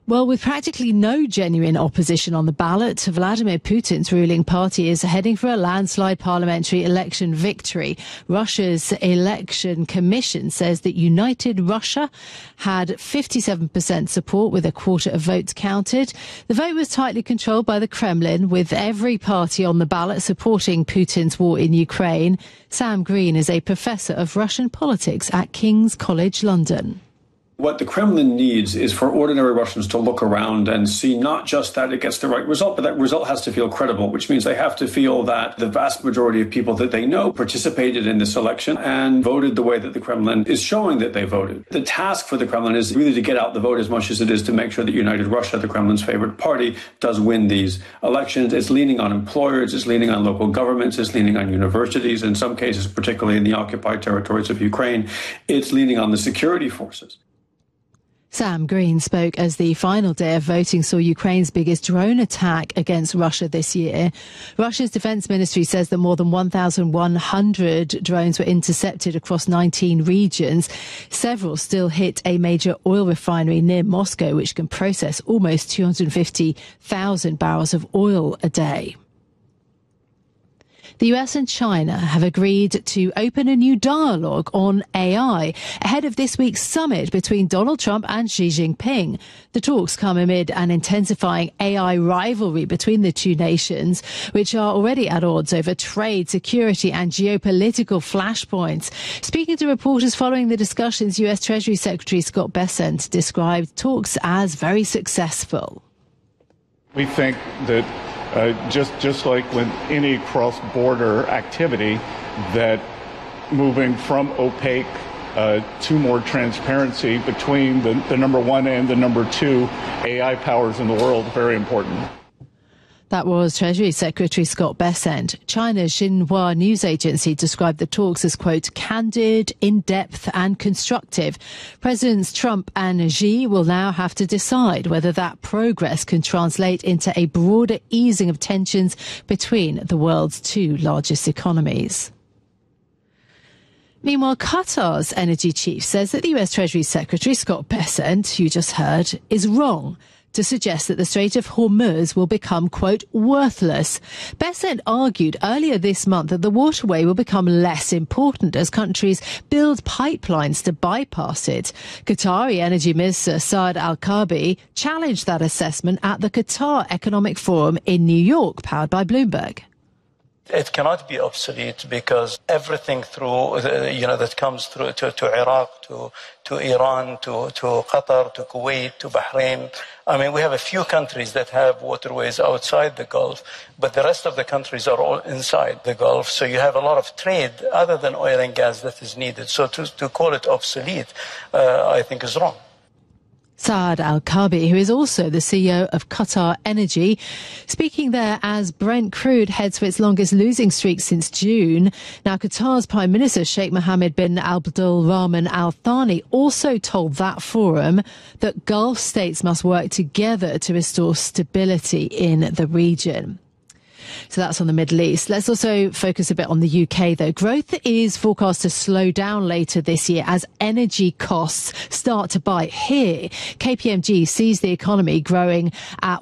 Well, with practically no genuine opposition on the ballot, Vladimir Putin's ruling party is heading for a landslide parliamentary election victory. Russia's election commission says that United Russia had 57% support with a quarter of votes counted. The vote was tightly controlled by the Kremlin, with every party on the ballot supporting Putin's war in Ukraine. Sam Green is a professor of Russian politics at King's College London. What the Kremlin needs is for ordinary Russians to look around and see not just that it gets the right result, but that result has to feel credible, which means they have to feel that the vast majority of people that they know participated in this election and voted the way that the Kremlin is showing that they voted. The task for the Kremlin is really to get out the vote as much as it is to make sure that United Russia, the Kremlin's favorite party, does win these elections. It's leaning on employers, it's leaning on local governments, it's leaning on universities, in some cases, particularly in the occupied territories of Ukraine, it's leaning on the security forces. Sam Green spoke as the final day of voting saw Ukraine's biggest drone attack against Russia this year. Russia's defense ministry says that more than 1,100 drones were intercepted across 19 regions. Several still hit a major oil refinery near Moscow, which can process almost 250,000 barrels of oil a day. The US and China have agreed to open a new dialogue on AI ahead of this week's summit between Donald Trump and Xi Jinping. The talks come amid an intensifying AI rivalry between the two nations, which are already at odds over trade, security and geopolitical flashpoints. Speaking to reporters following the discussions, US Treasury Secretary Scott Bessent described talks as very successful. We think that just like with any cross-border activity, that moving from opaque to more transparency between the number one and the number two AI powers in the world is very important. That was Treasury Secretary Scott Bessent. China's Xinhua news agency described the talks as, quote, candid, in-depth and constructive. Presidents Trump and Xi will now have to decide whether that progress can translate into a broader easing of tensions between the world's two largest economies. Meanwhile, Qatar's energy chief says that the US Treasury Secretary Scott Bessent, who you just heard, is wrong to suggest that the Strait of Hormuz will become, quote, worthless. Bessent argued earlier this month that the waterway will become less important as countries build pipelines to bypass it. Qatari Energy Minister Saad Al-Kaabi challenged that assessment at the Qatar Economic Forum in New York, powered by Bloomberg. It cannot be obsolete because everything through, that comes through to Iraq, to Iran, to Qatar, to Kuwait, to Bahrain. I mean, we have a few countries that have waterways outside the Gulf, but the rest of the countries are all inside the Gulf. So you have a lot of trade other than oil and gas that is needed. So to call it obsolete, I think is wrong. Saad Al-Kaabi, who is also the CEO of Qatar Energy, speaking there as Brent crude heads for its longest losing streak since June. Now, Qatar's Prime Minister Sheikh Mohammed bin Abdul Rahman Al Thani also told that forum that Gulf states must work together to restore stability in the region. So that's on the Middle East. Let's also focus a bit on the UK, though. Growth is forecast to slow down later this year as energy costs start to bite here. KPMG sees the economy growing at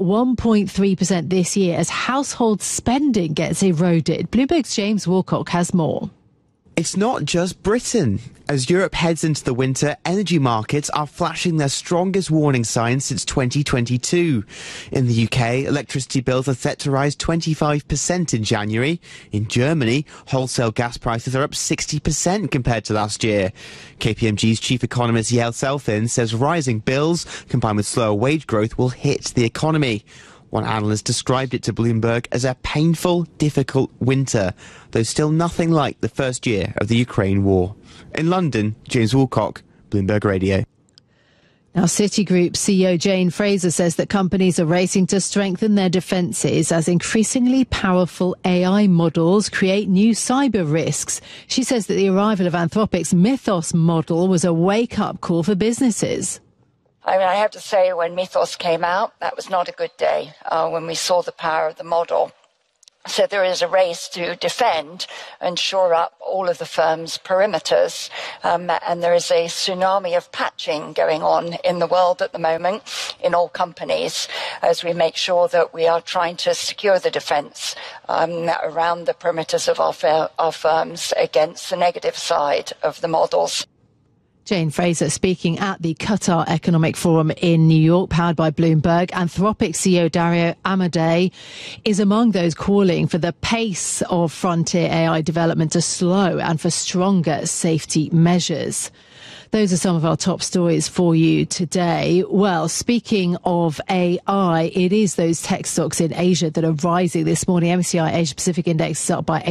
1.3% this year as household spending gets eroded. Bloomberg's James Wilcock has more. It's not just Britain. As Europe heads into the winter, energy markets are flashing their strongest warning signs since 2022. In the UK, electricity bills are set to rise 25% in January. In Germany, wholesale gas prices are up 60% compared to last year. KPMG's chief economist Yael Selfin says rising bills, combined with slower wage growth, will hit the economy. One analyst described it to Bloomberg as a painful, difficult winter, though still nothing like the first year of the Ukraine war. In London, James Woolcock, Bloomberg Radio. Now, Citigroup CEO Jane Fraser says that companies are racing to strengthen their defences as increasingly powerful AI models create new cyber risks. She says that the arrival of Anthropic's Mythos model was a wake-up call for businesses. I mean, I have to say, when Mythos came out, that was not a good day when we saw the power of the model. So there is a race to defend and shore up all of the firm's perimeters. And there is a tsunami of patching going on in the world at the moment in all companies as we make sure that we are trying to secure the defence around the perimeters of our firms against the negative side of the models. Jane Fraser speaking at the Qatar Economic Forum in New York, powered by Bloomberg. Anthropic CEO Dario Amodei is among those calling for the pace of frontier AI development to slow and for stronger safety measures. Those are some of our top stories for you today. Well, speaking of AI, it is those tech stocks in Asia that are rising this morning. MSCI Asia Pacific Index is up by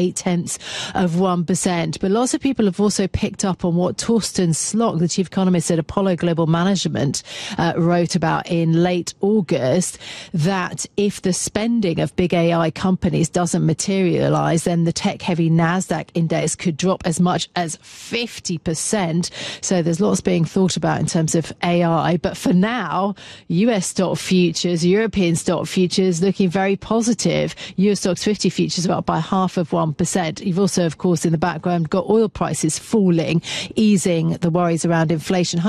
0.8%. But lots of people have also picked up on what Torsten Slok, the chief economist at Apollo Global Management, wrote about in late August, that if the spending of big AI companies doesn't materialize, then the tech-heavy NASDAQ index could drop as much as 50%. So there's lots being thought about in terms of AI. But for now, US stock futures, European stock futures looking very positive. US Stocks 50 futures are up by 0.5%. You've also, of course, in the background got oil prices falling, easing the worries around inflation.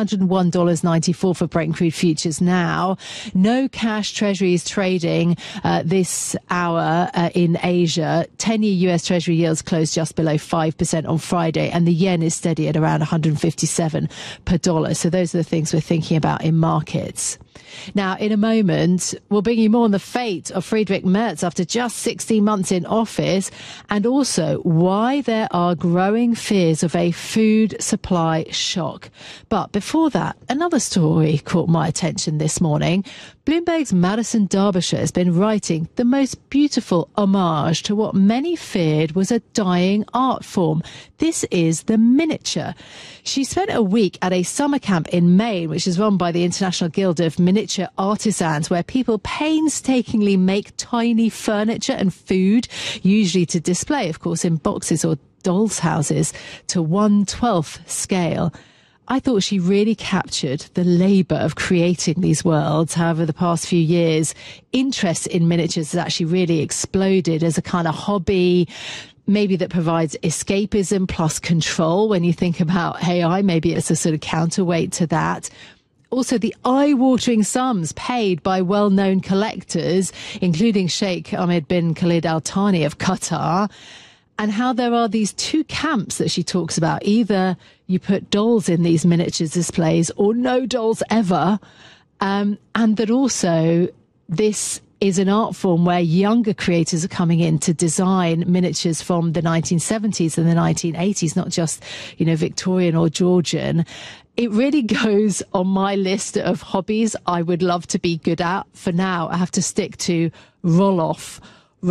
$101.94 for Brent crude futures now. No cash treasuries trading this hour in Asia. 10-year US Treasury yields closed just below 5% on Friday, and the yen is steady at around 157 per dollar. So those are the things we're thinking about in markets. Now, in a moment, we'll bring you more on the fate of Friedrich Merz after just 16 months in office, and also why there are growing fears of a food supply shock. But before that, another story caught my attention this morning. Bloomberg's Madison Derbyshire has been writing the most beautiful homage to what many feared was a dying art form. This is the miniature. She spent a week at a summer camp in Maine, which is run by the International Guild of Miniature Artisans, where people painstakingly make tiny furniture and food, usually to display, of course, in boxes or dolls' houses, to 1/12 scale. I thought she really captured the labour of creating these worlds. However, the past few years, interest in miniatures has actually really exploded as a kind of hobby, maybe that provides escapism plus control. When you think about AI, maybe it's a sort of counterweight to that. Also, the eye-watering sums paid by well-known collectors, including Sheikh Ahmed bin Khalid Al Thani of Qatar, and how there are these two camps that she talks about. Either you put dolls in these miniatures displays or no dolls ever. And that also this is an art form where younger creators are coming in to design miniatures from the 1970s and the 1980s, not just, Victorian or Georgian. It really goes on my list of hobbies I would love to be good at. For now, I have to stick to Roloff,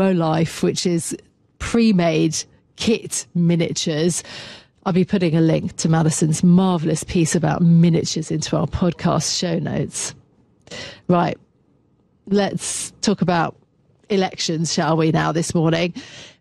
which is pre-made kit miniatures. I'll be putting a link to Madison's marvellous piece about miniatures into our podcast show notes. Right, let's talk about elections, shall we now, this morning?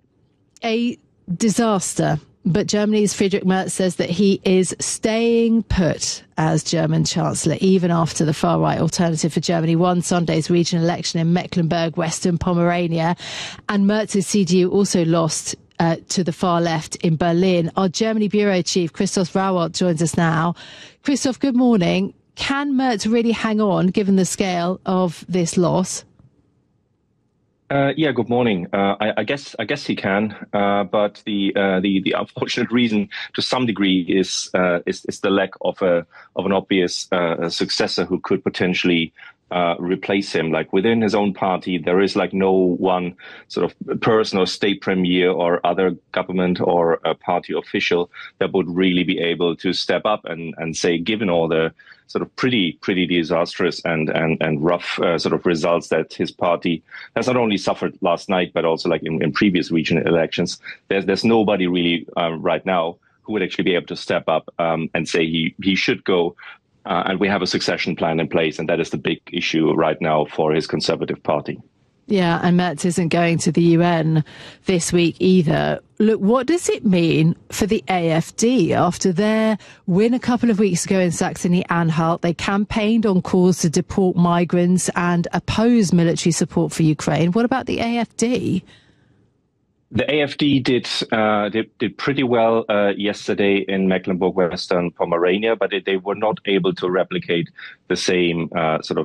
A disaster. But Germany's Friedrich Merz says that he is staying put as German Chancellor, even after the far-right Alternative for Germany won Sunday's regional election in Mecklenburg, Western Pomerania. And Merz's CDU also lost to the far left in Berlin. Our Germany Bureau Chief, Christoph Rauwald, joins us now. Christoph, good morning. Can Merz really hang on, given the scale of this loss? Good morning. I guess he can, but the unfortunate reason to some degree is the lack of an obvious successor who could potentially replace him. Like within his own party, there is like no one sort of person or state premier or other government or party official that would really be able to step up and say, given all the sort of pretty disastrous and rough sort of results that his party has not only suffered last night, but also like in previous regional elections. There's nobody really right now who would actually be able to step up and say he should go. And we have a succession plan in place. And that is the big issue right now for his Conservative Party. Yeah, and Merz isn't going to the UN this week either. Look, what does it mean for the AfD after their win a couple of weeks ago in Saxony-Anhalt? They campaigned on calls to deport migrants and oppose military support for Ukraine. What about the AfD? The AfD did pretty well yesterday in Mecklenburg-Western Pomerania, but they were not able to replicate the same sort of